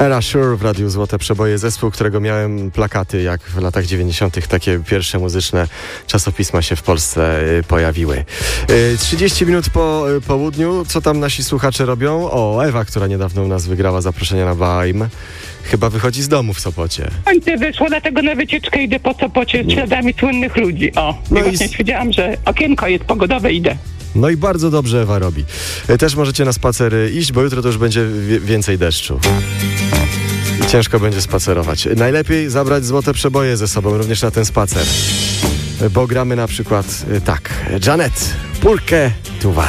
Ella Shure w Radiu Złote Przeboje, zespół, którego miałem plakaty, jak w latach 90. takie pierwsze muzyczne czasopisma się w Polsce pojawiły. 30 minut po południu, co tam nasi słuchacze robią? O, Ewa, która niedawno u nas wygrała zaproszenie na Baim, chyba wychodzi z domu w Sopocie. Słońce wyszło, dlatego na wycieczkę idę po Sopocie śladami słynnych ludzi. No i właśnie stwierdziłam, że okienko jest pogodowe, idę. No i bardzo dobrze Ewa robi. Też możecie na spacer iść, bo jutro to już będzie więcej deszczu. I ciężko będzie spacerować. Najlepiej zabrać złote przeboje ze sobą, również na ten spacer. Bo gramy na przykład tak. Janet, Pulkę, tu was.